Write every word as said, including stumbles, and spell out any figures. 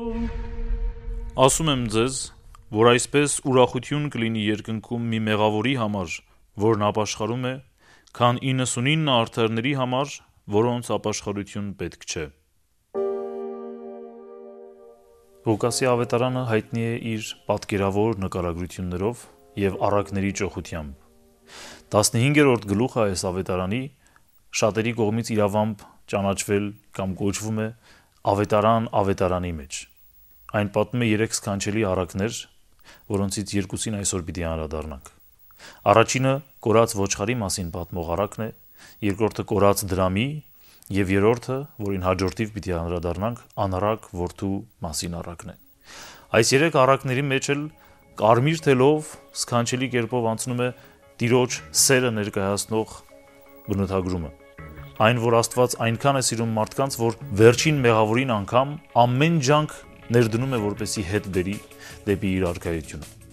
Ասում եմ ձեզ, որ այսպես ուրախություն կլինի երկնքում մի մեղավորի համար, որն ապաշխարում է, քան իննսունինը արդարների համար, որոնց ապաշխարություն պետք չէ։ Ղուկասի ավետարանը հայտնի է իր պատկերավոր նկարագրություններով եւ առակների ճոխությամբ։ տասնհինգերորդ գլուխը այս ավետարանի շատերի կողմից իրավամբ ճանաչվել կամ կոչվում է ավետարան ավետարանի մեջ։ Այն պատմում է երեք սքանչելի առակներ, որոնցից երկուսին այսօր պիտի անդրադառնանք։ Առաջինը կորած ոչխարի մասին պատմող առակն է, երկրորդը կորած դրամի եւ երրորդը, որին հաջորդիվ պիտի անդրադառնանք, անառակ որդու մասին առակն է։ Այս երեք առակների մեջ էլ կարմիր թելով սքանչելի կերպով անցնում է Տիրոջ սերը ներկայացնող բնութագրումը։ Այն, որ Աստված այնքան է սիրում մարդկանց, որ վերջին մեղավորին անգամ ամեն ջանք ներդնում է, որպեսի հետ բերի դեպի իր արքայությունը։